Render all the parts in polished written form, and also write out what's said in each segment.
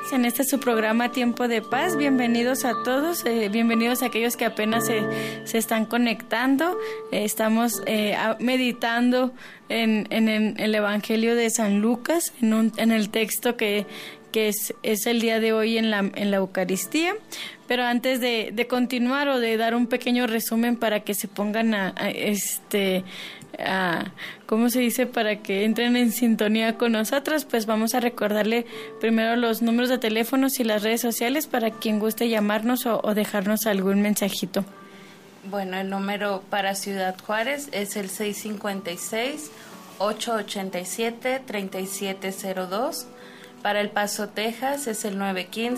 En este su programa Tiempo de Paz. Bienvenidos a todos, bienvenidos a aquellos que apenas se están conectando. Estamos meditando en el Evangelio de San Lucas, en el texto que es el día de hoy en la Eucaristía. Pero antes de continuar o de dar un pequeño resumen para que se pongan ¿cómo se dice? Para que entren en sintonía con nosotros, pues vamos a recordarle primero los números de teléfonos y las redes sociales para quien guste llamarnos o dejarnos algún mensajito. Bueno, el número para Ciudad Juárez es el 656-887-3702. Para El Paso, Texas es el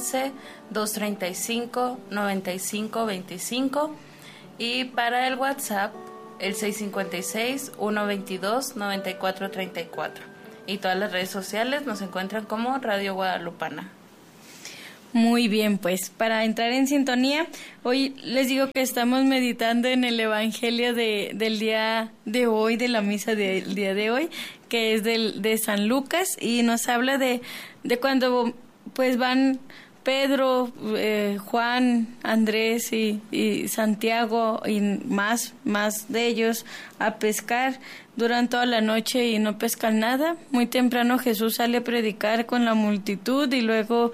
915-235-9525. Y para el WhatsApp, el 656-122-9434. Y todas las redes sociales nos encuentran como Radio Guadalupana. Muy bien, pues para entrar en sintonía, hoy les digo que estamos meditando en el Evangelio del día de hoy, de la misa del día de hoy, que es de San Lucas, y nos habla de cuando pues van Pedro, Juan, Andrés y Santiago y más de ellos a pescar. Duran toda la noche y no pescan nada. Muy temprano Jesús sale a predicar con la multitud y luego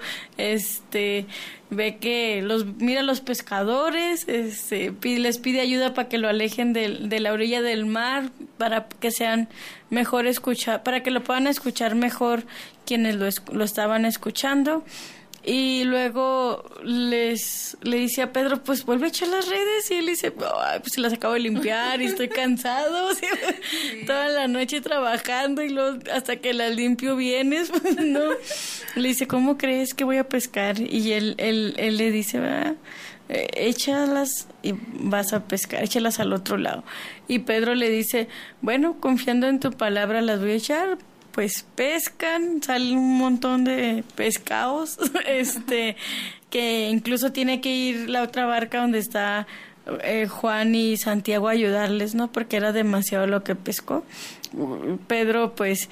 ve que mira a los pescadores, les pide ayuda para que lo alejen de la orilla del mar, para que sean mejor para que lo puedan escuchar mejor quienes lo estaban escuchando. Y luego le dice a Pedro, pues vuelve a echar las redes. Y él dice, pues las acabo de limpiar y estoy cansado. Sí. Toda la noche trabajando y luego hasta que las limpio vienes. No. Le dice, ¿cómo crees que voy a pescar? Y él le dice, échalas y vas a pescar, échalas al otro lado. Y Pedro le dice, bueno, confiando en tu palabra las voy a echar. Pues pescan, salen un montón de pescados, que incluso tiene que ir la otra barca donde está Juan y Santiago a ayudarles, ¿no? Porque era demasiado lo que pescó. Pedro, pues,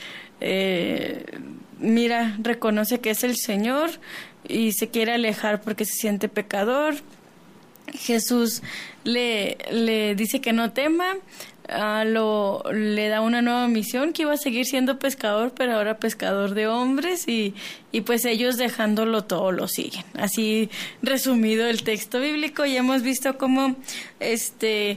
reconoce que es el Señor y se quiere alejar porque se siente pecador. Jesús le dice que no tema. Le da una nueva misión, que iba a seguir siendo pescador, pero ahora pescador de hombres, y pues ellos dejándolo todo lo siguen. Así resumido el texto bíblico. Y hemos visto cómo en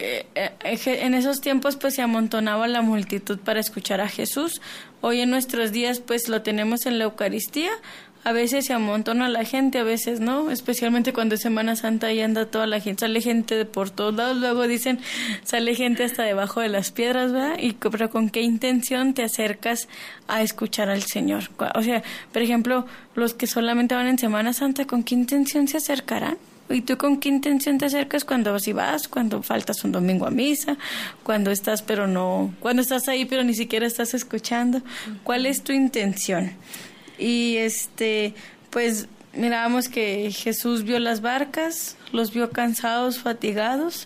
esos tiempos pues se amontonaba la multitud para escuchar a Jesús. Hoy en nuestros días pues lo tenemos en la Eucaristía. A veces se amontona la gente, a veces no, especialmente cuando es Semana Santa y anda toda la gente, sale gente de por todos lados. Luego dicen, sale gente hasta debajo de las piedras, ¿verdad? Pero ¿con qué intención te acercas a escuchar al Señor? O sea, por ejemplo, los que solamente van en Semana Santa, ¿con qué intención se acercarán? ¿Y tú con qué intención te acercas cuando cuando faltas un domingo a misa, cuando estás ahí pero ni siquiera estás escuchando? ¿Cuál es tu intención? Y pues mirábamos que Jesús vio las barcas, los vio cansados, fatigados,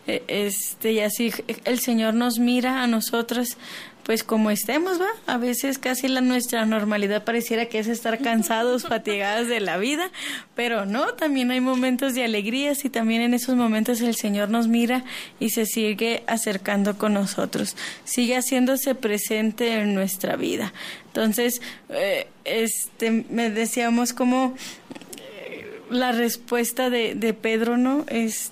y así el Señor nos mira a nosotras, pues como estemos, ¿va? A veces casi nuestra normalidad pareciera que es estar cansados, fatigados de la vida, pero no, también hay momentos de alegrías, y también en esos momentos el Señor nos mira y se sigue acercando con nosotros, sigue haciéndose presente en nuestra vida. Entonces, me decíamos como la respuesta de Pedro, ¿no?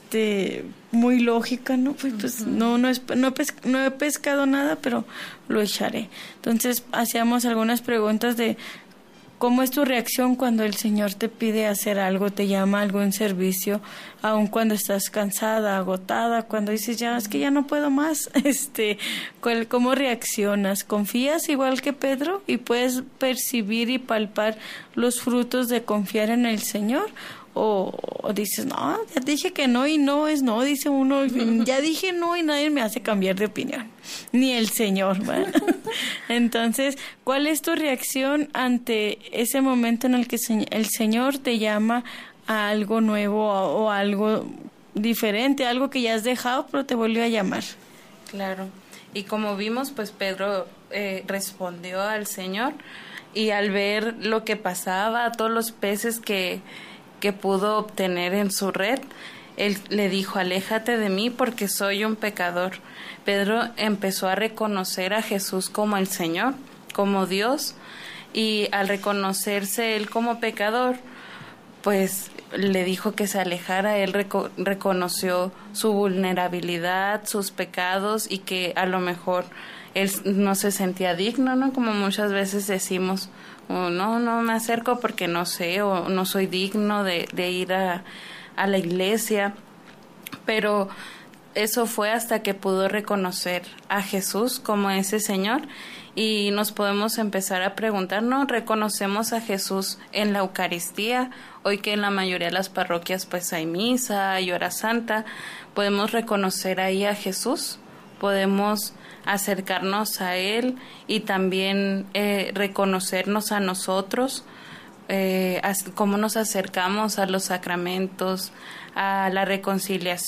Muy lógica, ¿no? Pues no he pescado nada, pero lo echaré. Entonces hacíamos algunas preguntas de ¿cómo es tu reacción cuando el Señor te pide hacer algo, te llama a algún servicio, aun cuando estás cansada, agotada, cuando dices es que ya no puedo más? ¿Cómo reaccionas? ¿Confías igual que Pedro y puedes percibir y palpar los frutos de confiar en el Señor? O dices, no, ya dije que no y no es no, dice uno, ya dije no y nadie me hace cambiar de opinión, ni el Señor, ¿verdad? Entonces, ¿cuál es tu reacción ante ese momento en el que el Señor te llama a algo nuevo o algo diferente, algo que ya has dejado pero te volvió a llamar? Claro, y como vimos, pues Pedro respondió al Señor y al ver lo que pasaba, todos los peces que pudo obtener en su red, él le dijo: aléjate de mí porque soy un pecador. Pedro empezó a reconocer a Jesús como el Señor, como Dios, y al reconocerse él como pecador, pues le dijo que se alejara. Él reconoció su vulnerabilidad, sus pecados, y que a lo mejor él no se sentía digno, ¿no? Como muchas veces decimos, no me acerco porque no sé, o no soy digno de ir a la iglesia. Pero eso fue hasta que pudo reconocer a Jesús como ese Señor. Y nos podemos empezar a preguntar, ¿no? ¿Reconocemos a Jesús en la Eucaristía? Hoy que en la mayoría de las parroquias pues hay misa, hay hora santa, ¿podemos reconocer ahí a Jesús? ¿Podemos acercarnos a Él y también reconocernos a nosotros? ¿Cómo nos acercamos a los sacramentos, a la reconciliación?